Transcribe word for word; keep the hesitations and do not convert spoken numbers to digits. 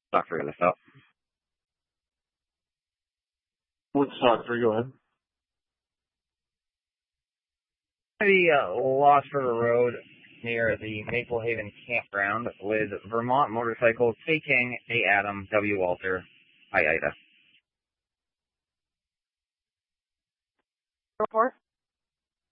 Stock figure this out. What's stock three? Go ahead. The uh, Lost River Road near the Maple Haven campground with Vermont Motorcycle taking A Adam W Walter I Ida. Report.